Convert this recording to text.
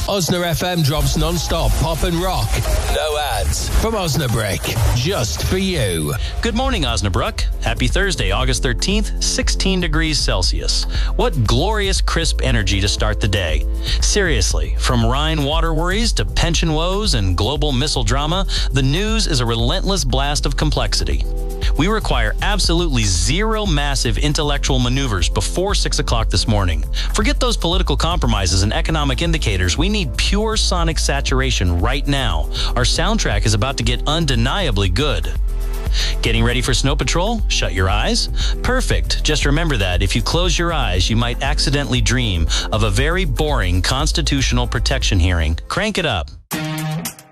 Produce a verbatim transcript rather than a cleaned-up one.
Osna F M drops non-stop pop and rock. No ads. From Osnabrück. Just for you. Good morning, Osnabrück. Happy Thursday, August thirteenth, sixteen degrees Celsius. What glorious, crisp energy to start the day. Seriously, from Rhine water worries to pension woes and global missile drama, the news is a relentless blast of complexity. We require absolutely zero massive intellectual maneuvers before six o'clock this morning. Forget those political compromises and economic indicators. We need pure sonic saturation right now. Our soundtrack is about to get undeniably good. Getting ready for Snow Patrol? Shut your eyes? Perfect. Just remember that if you close your eyes, you might accidentally dream of a very boring constitutional protection hearing. Crank it up.